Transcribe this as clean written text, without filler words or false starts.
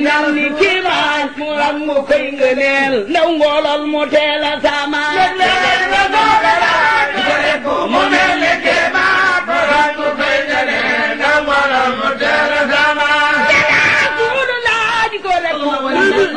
mel ni kiimaan mu ram mu koy ngëneel ndaw ngoolal mu teel a saamaan mu mel ni kiimaan mu ram mu koy ngëneel ndaw ngoolal mu teel